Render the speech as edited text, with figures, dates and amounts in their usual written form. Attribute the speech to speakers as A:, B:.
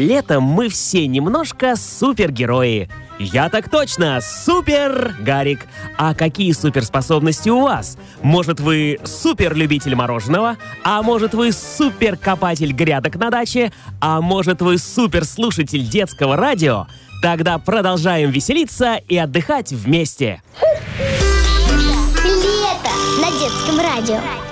A: летом мы все немножко супергерои. Я так точно, супер Гарик. А какие суперспособности у вас? Может, вы суперлюбитель мороженого? А может, вы суперкопатель грядок на даче? А может, вы суперслушатель детского радио? Тогда продолжаем веселиться и отдыхать вместе.
B: Лето на детском радио.